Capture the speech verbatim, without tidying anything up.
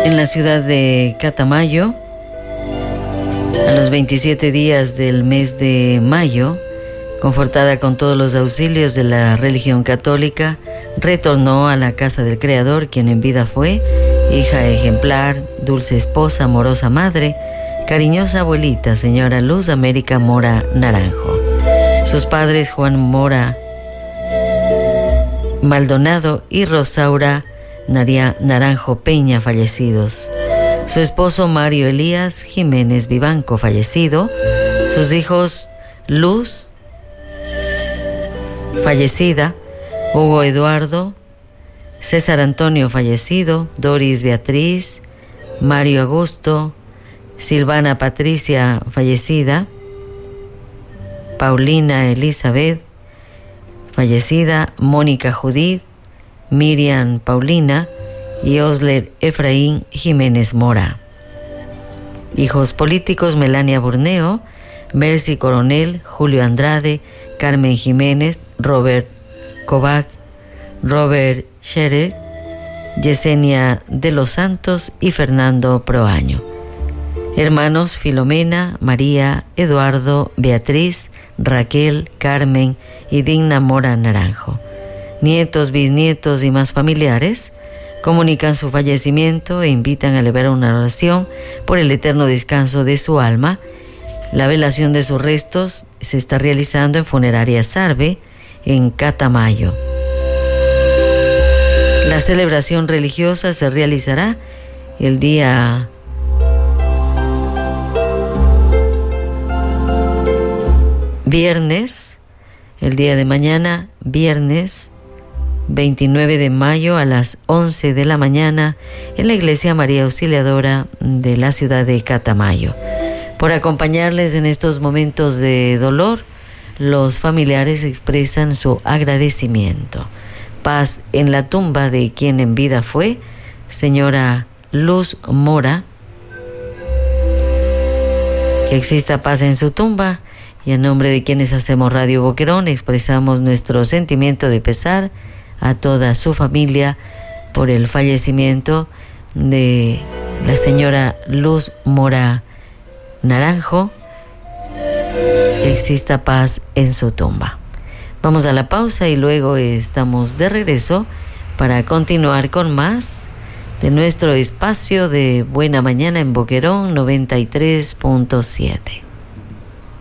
en la ciudad de Catamayo, a los veintisiete días del mes de mayo, confortada con todos los auxilios de la religión católica, retornó a la casa del Creador, quien en vida fue hija ejemplar, dulce esposa, amorosa madre, cariñosa abuelita, señora Luz América Mora Naranjo. Sus padres, Juan Mora Maldonado y Rosaura Naria Naranjo Peña, fallecidos. Su esposo, Mario Elías Jiménez Vivanco, fallecido. Sus hijos, Luz, fallecida, Hugo Eduardo, César Antonio, fallecido, Doris Beatriz, Mario Augusto, Silvana Patricia, fallecida, Paulina Elizabeth, fallecida, Mónica Judith, Miriam Paulina y Osler Efraín Jiménez Mora. Hijos políticos, Melania Burneo, Mercy Coronel, Julio Andrade, Carmen Jiménez, Robert Kovac, Robert Scherer, Yesenia de los Santos y Fernando Proaño. Hermanos, Filomena, María, Eduardo, Beatriz, Raquel, Carmen y Digna Mora Naranjo. Nietos, bisnietos y más familiares comunican su fallecimiento e invitan a elevar una oración por el eterno descanso de su alma. La velación de sus restos se está realizando en Funeraria Sarve, en Catamayo. La celebración religiosa se realizará el día viernes, el día de mañana, viernes veintinueve de mayo a las once de la mañana en la Iglesia María Auxiliadora de la ciudad de Catamayo. Por acompañarles en estos momentos de dolor, los familiares expresan su agradecimiento. Paz en la tumba de quien en vida fue señora Luz Mora. Que exista paz en su tumba, y en nombre de quienes hacemos Radio Boquerón expresamos nuestro sentimiento de pesar a toda su familia por el fallecimiento de la señora Luz Mora Naranjo. Exista paz en su tumba. Vamos a la pausa y luego estamos de regreso para continuar con más de nuestro espacio de Buena Mañana en Boquerón noventa y tres punto siete.